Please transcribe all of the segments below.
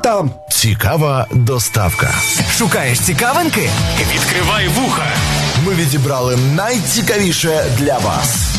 там? Цікава доставка. Шукаєш цікавинки? Відкривай вуха. Ми відібрали найцікавіше для вас.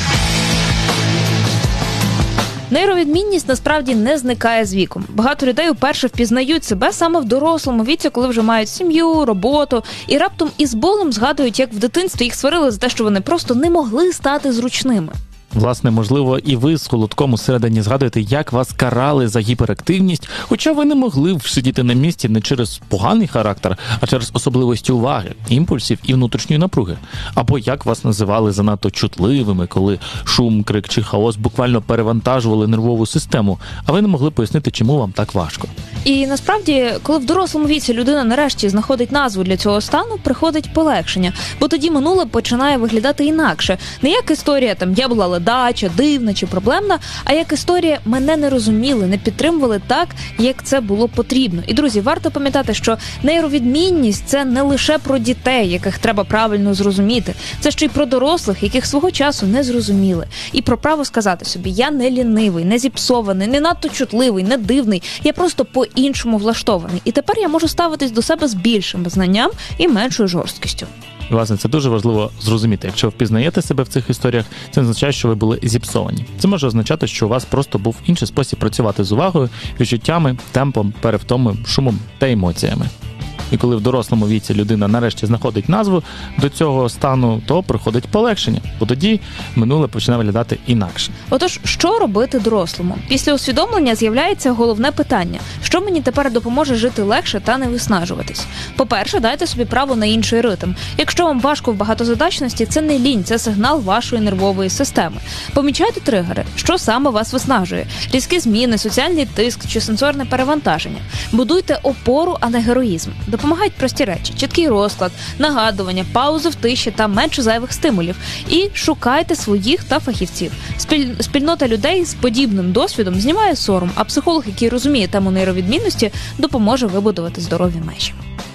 Нейровідмінність насправді не зникає з віком. Багато людей уперше впізнають себе саме в дорослому віці, коли вже мають сім'ю, роботу, і раптом із болем згадують, як в дитинстві їх сварили за те, що вони просто не могли стати зручними. Власне, можливо, і ви з холодком усередині згадуєте, як вас карали за гіперактивність, хоча ви не могли всидіти на місці не через поганий характер, а через особливості уваги, імпульсів і внутрішньої напруги. Або як вас називали занадто чутливими, коли шум, крик чи хаос буквально перевантажували нервову систему, а ви не могли пояснити, чому вам так важко. І насправді, коли в дорослому віці людина нарешті знаходить назву для цього стану, приходить полегшення, бо тоді минуле починає виглядати інакше. Не як історія «я була ледача, дивна чи проблемна», а як історія «мене не розуміли, не підтримували так, як це було потрібно». І, друзі, варто пам'ятати, що нейровідмінність – це не лише про дітей, яких треба правильно зрозуміти. Це ще й про дорослих, яких свого часу не зрозуміли. І про право сказати собі «я не лінивий, не зіпсований, не надто чутливий, не дивний, я просто по-іншому влаштований». І тепер я можу ставитись до себе з більшим знанням і меншою жорсткістю. Власне, це дуже важливо зрозуміти. Якщо ви впізнаєте себе в цих історіях, це не означає, що ви були зіпсовані. Це може означати, що у вас просто був інший спосіб працювати з увагою, відчуттями, темпом, перевтомою, шумом та емоціями. І коли в дорослому віці людина нарешті знаходить назву до цього стану, то приходить полегшення, бо тоді минуле починає виглядати інакше. Отож, що робити дорослому? Після усвідомлення з'являється головне питання. Що мені тепер допоможе жити легше та не виснажуватись? По-перше, дайте собі право на інший ритм. Якщо вам важко в багатозадачності, це не лінь, це сигнал вашої нервової системи. Помічайте тригери. Що саме вас виснажує? Різкі зміни, соціальний тиск чи сенсорне перевантаження. Будуйте опору, а не героїзм. Допомагають прості речі, чіткий розклад, нагадування, паузи в тиші та менше зайвих стимулів. І шукайте своїх та фахівців. Спільнота людей з подібним досвідом знімає сором, а психолог, який розуміє тему нейровідмінності, допоможе вибудувати здорові межі.